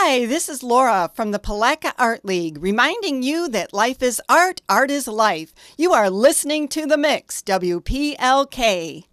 Hi, this is Laura from the Palaca Art League, reminding you that life is art, art is life. You are listening to The Mix, WPLK.